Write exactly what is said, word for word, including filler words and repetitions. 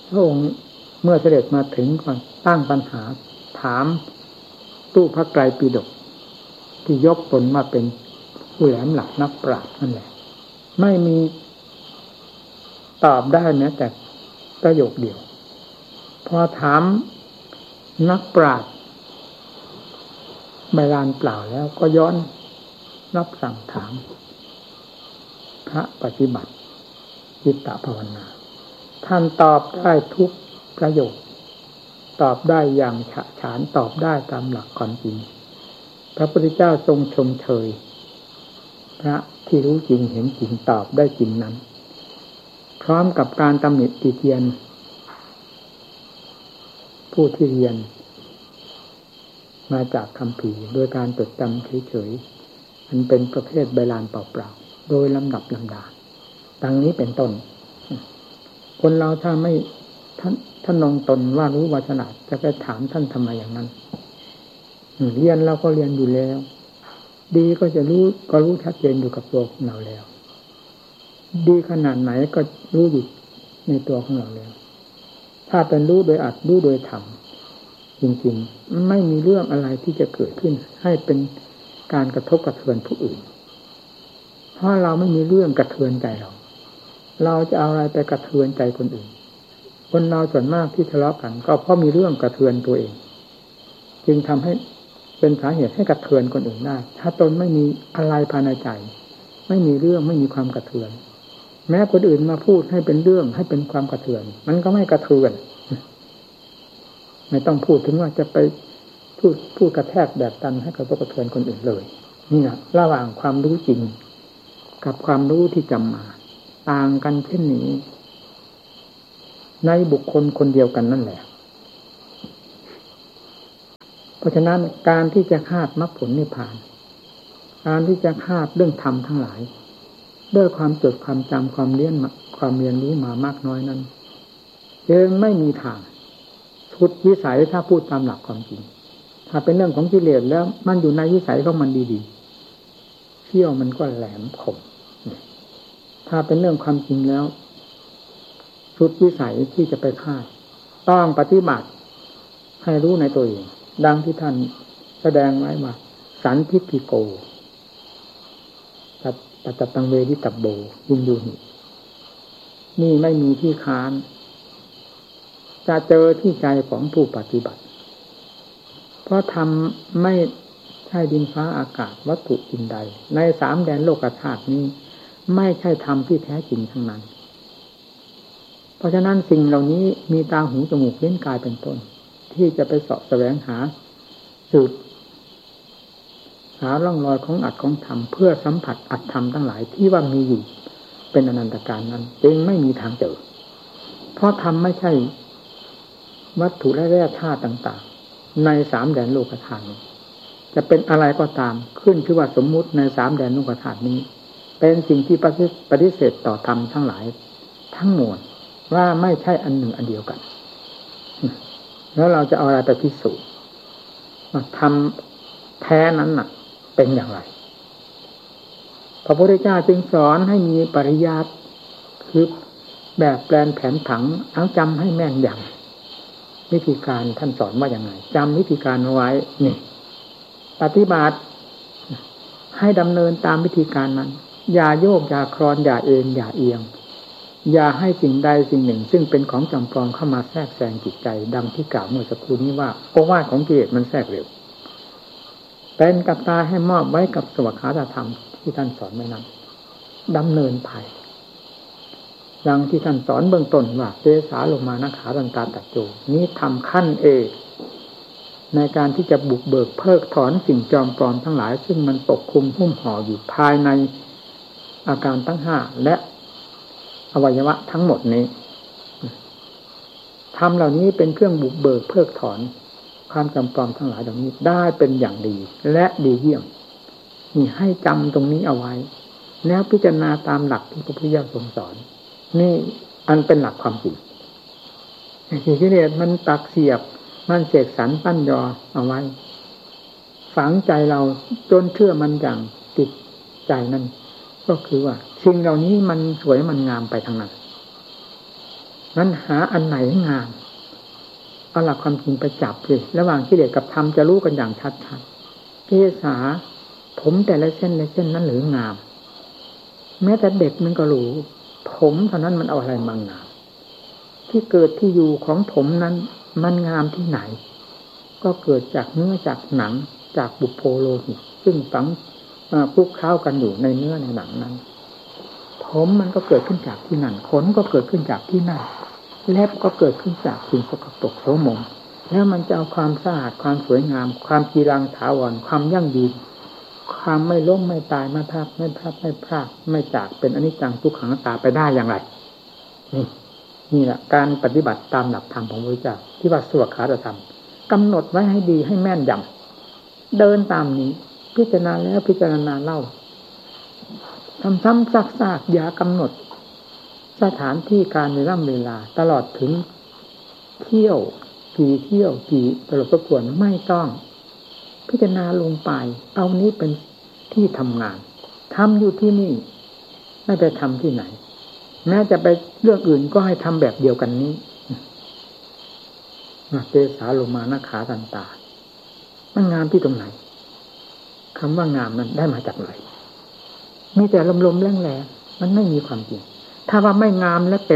พระองค์เมื่อเสด็จมาถึงก่อนตั้งปัญหาถามตู้พระไตรปิฎกที่ยกตนมาเป็นผู้แหลมหลักนักปราชญ์นั่นแหละไม่มีตอบได้แม้แต่ประโยคเดียวพอถามนักปราชญ์ใบลานเปล่าแล้วก็ย้อนรับสั่งถามพระปฏิบัติจิตตภาวนาท่านตอบได้ทุกประโยคตอบได้อย่างฉะฉานตอบได้ตามหลักความจริงพระพุทธเจ้าทรงชมเชยพระที่รู้จริงเห็นจริงตอบได้จริงนั้นพร้อมกับการตำหนิติเตียนผู้ที่เรียนมาจากคัมภีร์โดยการจดจำเฉยๆมันเป็นประเภทใบลานเปล่าๆโดยลำดับลำดาดังนี้เป็นต้นคนเราถ้าไม่ท่านท่านนองตนว่ารู้ว่าฉลาดจะไปถามท่านทำไมอย่างนั้นเรียนเราก็เรียนอยู่แล้วดีก็จะรู้ก็รู้ชัดเจนอยู่กับตัวของเราแล้วดีขนาดไหนก็รู้อยู่ในตัวของเราแล้วถ้าเป็นรู้โดยอัดรู้โดยทำจริงๆไม่มีเรื่องอะไรที่จะเกิดขึ้นให้เป็นการกระทบกระเทือนผู้อื่นเพราะเราไม่มีเรื่องกระเทือนใจเราเราจะเอาอะไรไปกระเทือนใจคนอื่นคนเราส่วนมากที่ทะเลาะกันก็เพราะมีเรื่องกระเทือนตัวเองจึงทำให้เป็นสาเหตุให้กระเทือนคนอื่นได้ถ้าตนไม่มีอะไรภายในใจไม่มีเรื่องไม่มีความกระเทือนแม้คนอื่นมาพูดให้เป็นเรื่องให้เป็นความกระเทือนมันก็ไม่กระเทือนไม่ต้องพูดถึงว่าจะไปพูดพูดกระแทกแบบตันให้กระทบกระเทือนคนอื่นเลยนี่นะระหว่างความรู้จริงกับความรู้ที่จำมาต่างกันเช่นนี้ในบุคคลคนเดียวกันนั่นแหละเพราะฉะนั้นการที่จะคาดมรรคผลนิพพานการที่จะคาดเรื่องธรรมทั้งหลายด้วยความจดความจำความเรียนความเรียนรู้มามากน้อยนั้นยังไม่มีทางชุดวิสัยถ้าพูดตามหลักความจริงถ้าเป็นเรื่องของกิเลสแล้วมันอยู่ในวิสัยของมันดีๆเขี้ยวมันก็แหลมคมถ้าเป็นเรื่องความจริงแล้วชุดวิสัยที่จะไปฆ่าต้องปฏิบัติให้รู้ในตัวเองดังที่ท่านแสดงไว้ว่าสันทิฏฐิโกปัจจตังเวทิตับโบยินยูหินี่ไม่มีที่ค้านจะเจอที่ใจของผู้ปฏิบัติเพราะธรรมไม่ใช่ดินฟ้าอากาศวัตถุอื่นใดในสามแดนโลกธาตุนี้ไม่ใช่ธรรมที่แท้จริงทั้งนั้นเพราะฉะนั้นสิ่งเหล่านี้มีตาหูจมูกลิ้นกายเป็นต้นที่จะไปเสาะแสวงหาสูตรหาร่องรอยของอัตของธรรมเพื่อสัมผัสอัตธรรมทั้งหลายที่ว่ามีอยู่เป็นอนันตการนั้นจึงไม่มีทางเจอเพราะธรรมไม่ใช่วัตถุและแร่ธาตุต่างๆในสามแดนโลกธาตุจะเป็นอะไรก็ตามขึ้นชื่อว่าสมมุติในสามแดนโลกธาตุนี้เป็นสิ่งที่ปฏิเสธต่อธรรมทั้งหลายทั้งมวลว่าไม่ใช่อันหนึ่งอันเดียวกันแล้วเราจะเอาอะไรไปพิสูจน์ว่าธรรมแท้นั้นน่ะเป็นอย่างไรพระพุทธเจ้าจึงสอนให้มีปริยัติคือแบบแปลนแผนผังเอาจำให้แม่นยำวิธีการท่านสอนว่าอย่างไรจำวิธีการไว้นี่ปฏิบัติให้ดำเนินตามวิธีการนั้นอย่าโยกอย่าคลอนอย่าเอ็นอย่าเอียงอย่าให้สิ่งใดสิ่งหนึ่งซึ่งเป็นของจำปลอมเข้ามาแทรกแซงจิตใจดังที่กล่าวเมื่อสักครู่นี้ว่าโอวาทของกิเลสมันแทรกเร็วเป็นกับตาให้มอบไว้กับสวขาธรรมที่ท่านสอนไว้นั้นดำเนินไปดังที่ท่านสอนเบื้องต้นว่าเจสาโลมานะขาตันตาตัจโจนี้ทำขั้นเอกในการที่จะบุกเบิกเพิกถอนสิ่งจอมปลอมทั้งหลายซึ่งมันปกคลุมหุ้มห่ออยู่ภายในอาการทั้งห้าและอวัยวะทั้งหมดนี้ธรรมเหล่านี้เป็นเครื่องบุกเบิกเพิกถอนความจำปลอมทั้งหลายเหล่านี้ได้เป็นอย่างดีและดีเยี่ยมนี่ให้จำตรงนี้เอาไว้แล้วพิจารณาตามหลักที่พระพุทธเจ้าทรงสอนนี่อันเป็นหลักความจริงสิ่งที่เนี่ยมันตักเสียบมันเสกสรรปั้นยอเอาไว้ฝังใจเราจนเชื่อมันอย่างติดใจนั่นก็คือว่าสิ่งเหล่านี้มันสวยมันงามไปทางนั้นนั้นหาอันไหนงามเอาหลักความจริงไปจับเลยระหว่างกิเลสกับธรรมจะรู้กันอย่างชัดๆเกษาผมแต่ละเส้นละเส้นนั้นหรืองามแม้แต่เด็กมันก็รู้ผมเท่านั้นมันเอาอะไรมางามที่เกิดที่อยู่ของผมนั้นมันงามที่ไหนก็เกิดจากเนื้อจากหนังจากบุพโพโลหิตซึ่งฝังคลุกเคล้ากันอยู่ในเนื้อในหนังนั้นผมมันก็เกิดขึ้นจากที่นั่นขนก็เกิดขึ้นจากที่นั่นเล็บก็เกิดขึ้นจากสิ่งสกปรกโสมมแล้วมันจะเอาความสะอาดความสวยงามความกีรังถาวรความยั่งยืนความไม่ล้มไม่ตายไม่พลาดไม่พลาดไม่พลาดไม่จากเป็นอนิจจังทุกขังอนัตตาไปได้อย่างไรนี่นี่แหละการปฏิบัติตามหลักธรรมของพระพุทธเจ้าที่ว่าสวขาตธรรมกำหนดไว้ให้ดีให้แม่นยำเดินตามนี้พิจารณาแล้วพิจารณาเล่าซ้ำๆซากๆอย่ากำหนดสถานที่การเวลาเวลาตลอดถึงเที่ยวกี่เที่ยวกี่ตลบประกวนไม่ต้องพิจารณาลงไปเอานี้เป็นที่ทำงานทำอยู่ที่นี่ไม่ไปทำที่ไหนแม้จะไปเรื่องอื่นก็ให้ทำแบบเดียวกันนี้เตสาโลมานาขาทันตามันงามที่ตรงไหนคำว่างามนั้นได้มาจากไหนมีแต่ลมๆแรงๆมันไม่มีความจริงถ้าว่าไม่งามและเต็ม